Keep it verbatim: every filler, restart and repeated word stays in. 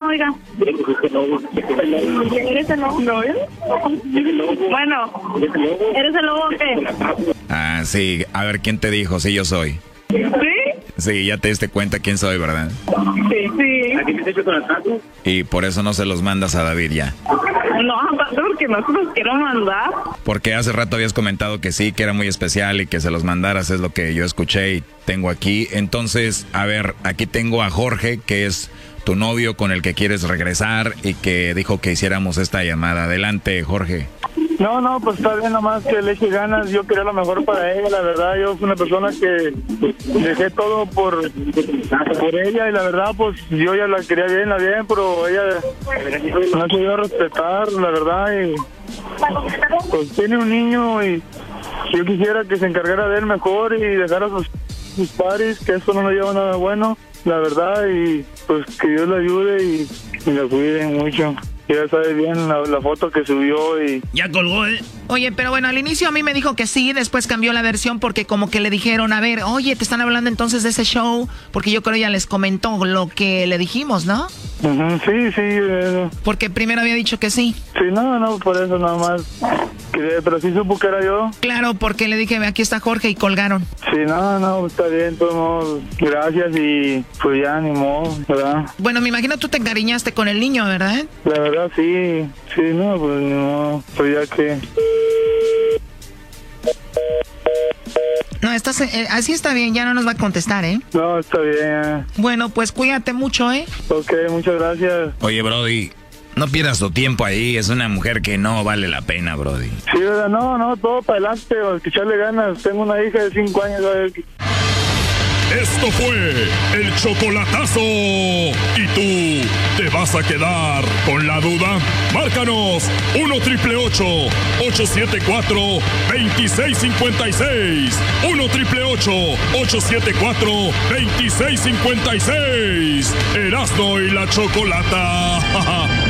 oiga. ¿Eres el lobo? No, bueno, ¿eres el lobo o qué? Ah, sí, a ver, ¿quién te dijo? Sí, yo soy. ¿Sí? Sí, ya te diste cuenta quién soy, ¿verdad? Sí, sí. ¿A qué te has hecho con el taco? Y por eso no se los mandas a David ya. No, porque no se los quiero mandar. Porque hace rato habías comentado que sí, que era muy especial y que se los mandaras, es lo que yo escuché y tengo aquí. Entonces, a ver, aquí tengo a Jorge, que es tu novio con el que quieres regresar y que dijo que hiciéramos esta llamada. Adelante, Jorge. No, no, pues está bien, nomás que le eche ganas. Yo quería lo mejor para ella, la verdad. Yo fui una persona que dejé todo por, por ella y la verdad, pues yo ya la quería bien, la bien, pero ella no se dio a respetar, la verdad. Y pues tiene un niño y yo quisiera que se encargara de él mejor y dejara sus, sus paris, que eso no le lleva nada bueno, la verdad. Y pues que Dios la ayude y, y la cuide mucho. Ya sabe bien la, la foto que subió y... Ya colgó, ¿eh? Oye, pero bueno, al inicio a mí me dijo que sí, después cambió la versión porque como que le dijeron, a ver, oye, te están hablando entonces de ese show, porque yo creo ya les comentó lo que le dijimos, ¿no? Uh-huh, sí, sí. Eh, porque primero había dicho que sí. Sí, no, no, por eso nada más. Que, pero sí supo que era yo. Claro, porque le dije, aquí está Jorge y colgaron. Sí, no, no, está bien, todos modos, gracias y pues ya ni modo, ¿verdad? Bueno, me imagino tú te encariñaste con el niño, ¿verdad? La verdad sí, sí, no, pues ni modo, pues ya que... No, estás, eh, así está bien, ya no nos va a contestar, ¿eh? No, está bien. Bueno, pues cuídate mucho, ¿eh? Ok, muchas gracias. Oye, Brody, no pierdas tu tiempo ahí, es una mujer que no vale la pena, Brody. Sí, ¿verdad? No, no, todo para adelante, hay que echarle ganas. Tengo una hija de cinco años, a ver. Esto fue el chocolatazo. ¿Y tú te vas a quedar con la duda? Márcanos uno triple ocho, ocho siete cuatro, dos seis cinco seis. uno triple ocho, ocho siete cuatro, dos seis cinco seis. Erasmo y la Chocolata.